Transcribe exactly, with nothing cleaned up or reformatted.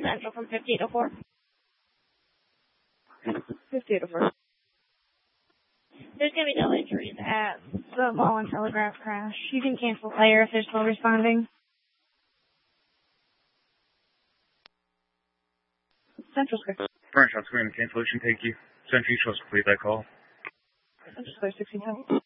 Central from fifty-eight oh four. fifty-eight oh four. There's going to be no injuries at the Mullen Telegraph crash. You can cancel fire if they're still responding. Central Square. Burn shots, going to cancellation, thank you. Central East Coast, complete that call. Central Square sixteen ten.